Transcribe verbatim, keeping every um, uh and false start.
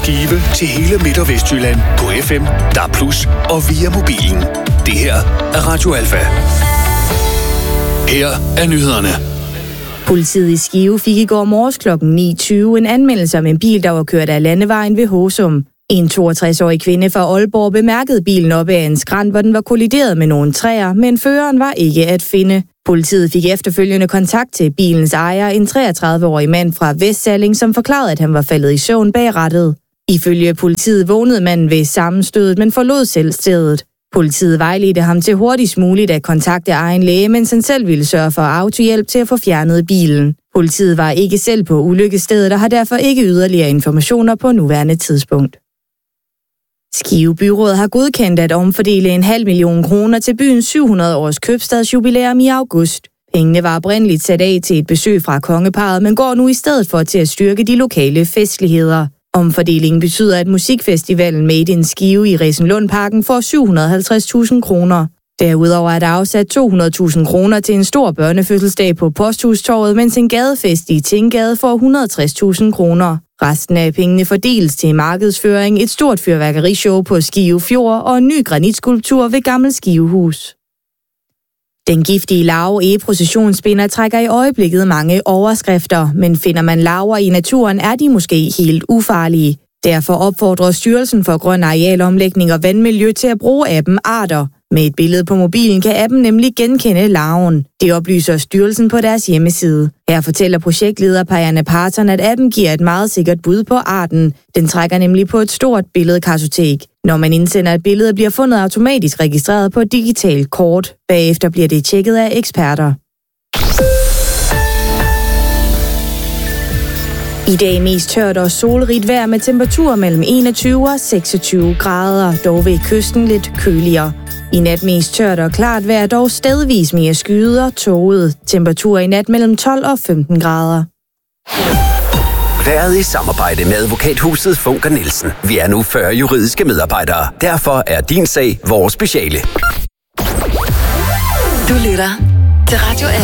Skive til hele Midt- og Vestjylland på F M, D A B plus, og via mobilen. Det her er Radio Alfa. Her er nyhederne. Politiet i Skive fik i går morges klokken ni tyve en anmeldelse om en bil, der var kørt af landevejen ved Håsum. En toogtres-årig kvinde fra Aalborg bemærkede bilen oppe ad en skrænt, hvor den var kollideret med nogle træer, men føreren var ikke at finde. Politiet fik efterfølgende kontakt til bilens ejer, en treogtredive-årig mand fra Vestsalling, som forklarede, at han var faldet i søvn bag rattet. Ifølge politiet vågnede manden ved sammenstødet, men forlod selv stedet. Politiet vejledte ham til hurtigst muligt at kontakte egen læge, mens han selv ville sørge for autohjælp til at få fjernet bilen. Politiet var ikke selv på ulykkesstedet og har derfor ikke yderligere informationer på nuværende tidspunkt. Skive Byråd har godkendt at omfordele en halv million kroner til byens syv hundrede års købstadsjubilæum i august. Pengene var oprindeligt sat af til et besøg fra kongeparret, men går nu i stedet for til at styrke de lokale festligheder. Omfordelingen betyder, at musikfestivalen Made in Skive i Resenlundparken får syv hundrede og halvtreds tusind kroner. Derudover er der afsat to hundrede tusind kroner til en stor børnefødselsdag på Posthustorvet, mens en gadefest i Tinggade får et hundrede og tres tusind kroner. Resten af pengene fordeles til markedsføring, et stort fyrværkerishow på Skive Fjord og en ny granitskulptur ved Gammel Skivehus. Den giftige larve egeprocessionsspinder trækker i øjeblikket mange overskrifter, men finder man larver i naturen, er de måske helt ufarlige. Derfor opfordrer Styrelsen for Grøn Arealomlægning og Vandmiljø til at bruge appen Arter. Med et billede på mobilen kan appen nemlig genkende larven. Det oplyser styrelsen på deres hjemmeside. Her fortæller projektleder Pajana Parton, at appen giver et meget sikkert bud på arten. Den trækker nemlig på et stort billedkartotek. Når man indsender et billede, bliver fundet automatisk registreret på et digitalt kort. Bagefter bliver det tjekket af eksperter. I dag mest tørt og solrigt vejr med temperaturer mellem enogtyve og seksogtyve grader, dog ved kysten lidt køligere. I nat mest tørt og klart vejr, dog stedvis mere skyet og tåget. Temperaturer i nat mellem tolv og femten grader. Været i samarbejde med advokathuset Funker Nielsen. Vi er nu fyrre juridiske medarbejdere. Derfor er din sag vores speciale. Du lytter til Radio